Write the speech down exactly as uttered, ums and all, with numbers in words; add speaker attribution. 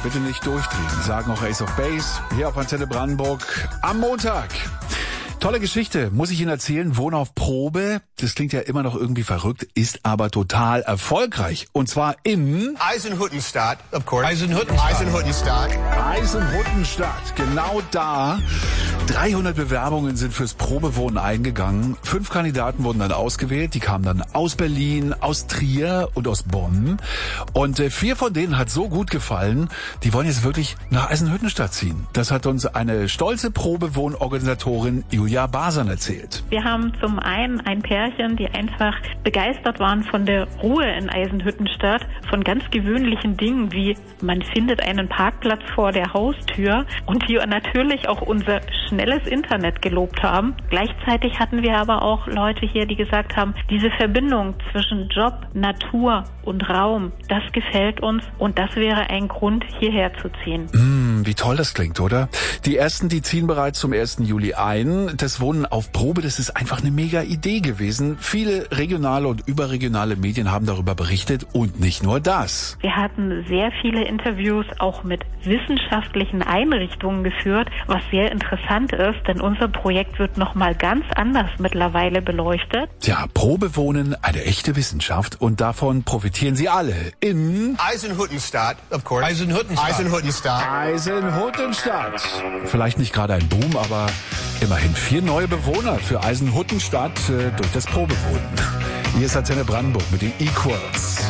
Speaker 1: bitte nicht durchdrehen, sagen auch Ace of Base hier auf Antenne Brandenburg am Montag. Tolle Geschichte, muss ich Ihnen erzählen, wohnen auf Probe, das klingt ja immer noch irgendwie verrückt, ist aber total erfolgreich. Und zwar in
Speaker 2: Eisenhüttenstadt, of course.
Speaker 1: Eisenhüttenstadt.
Speaker 2: Eisenhüttenstadt.
Speaker 1: Eisenhüttenstadt, genau da. dreihundert Bewerbungen sind fürs Probewohnen eingegangen. Fünf Kandidaten wurden dann ausgewählt. Die kamen dann aus Berlin, aus Trier und aus Bonn. Und äh, vier von denen hat so gut gefallen, die wollen jetzt wirklich nach Eisenhüttenstadt ziehen. Das hat uns eine stolze Probewohnorganisatorin Julia Basan erzählt.
Speaker 3: Wir haben zum einen ein Pärchen, die einfach begeistert waren von der Ruhe in Eisenhüttenstadt, von ganz gewöhnlichen Dingen wie man findet einen Parkplatz vor der Haustür und die natürlich auch unser schnelles Internet gelobt haben. Gleichzeitig hatten wir aber auch Leute hier, die gesagt haben, diese Verbindung zwischen Job, Natur und Raum, das gefällt uns und das wäre ein Grund, hierher zu ziehen.
Speaker 1: Mm, wie toll das klingt, oder? Die ersten, die ziehen bereits zum ersten Juli ein. Das Wohnen auf Probe, das ist einfach eine mega Idee gewesen. Viele regionale und überregionale Medien haben darüber berichtet und nicht nur das.
Speaker 3: Wir hatten sehr viele Interviews auch mit wissenschaftlichen Einrichtungen geführt, was sehr interessant ist, denn unser Projekt wird nochmal ganz anders mittlerweile beleuchtet.
Speaker 1: Tja, Probewohnen, eine echte Wissenschaft und davon profitieren Sie alle in
Speaker 2: Eisenhüttenstadt, of course.
Speaker 1: Eisenhüttenstadt.
Speaker 2: Eisenhüttenstadt.
Speaker 1: Eisenhüttenstadt. Vielleicht nicht gerade ein Boom, aber immerhin vier neue Bewohner für Eisenhüttenstadt äh, durch das Probewohnen. Hier ist Antenne Brandenburg mit den Equals.